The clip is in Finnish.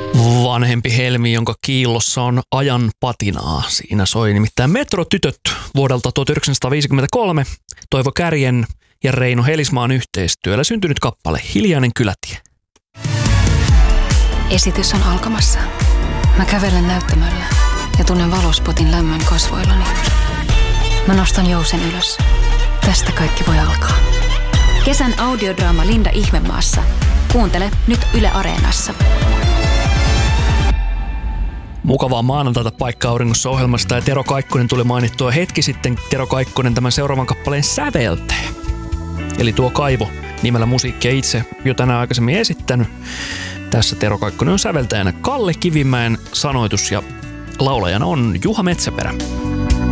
Vanhempi helmi, jonka kiillossa on ajan patinaa. Siinä soi nimittäin Metrotytöt vuodelta 1953. Toivo Kärjen ja Reino Helismaan yhteistyöllä syntynyt kappale Hiljainen kylätie. Esitys on alkamassa. Mä kävelen näyttämöllä ja tunnen valospotin lämmön kasvoillani. Mä nostan jousen ylös. Tästä kaikki voi alkaa. Kesän audiodraama Linda Ihmemaassa. Kuuntele nyt Yle Areenassa. Mukavaa maanantaita Paikka-auringossa -ohjelmasta ja Tero Kaikkonen tuli mainittua hetki sitten. Tero Kaikkonen tämän seuraavan kappaleen säveltää. Eli tuo Kaivo nimellä musiikkia itse jo tänään aikaisemmin esittänyt. Tässä Tero Kaikkonen on säveltäjänä. Kalle Kivimäen sanoitus ja laulajana on Juha Metsäperä.